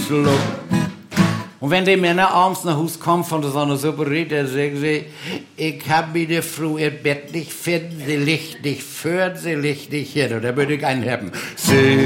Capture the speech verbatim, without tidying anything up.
Schluck. Und wenn die Männer abends nach Hause kommen von so einer Suppe, dann sagen sie, ich hab mir die Frau ihr Bett nicht finden, sie liegt nicht für, sie liegt nicht hin. Und da würde ich einen haben. Sie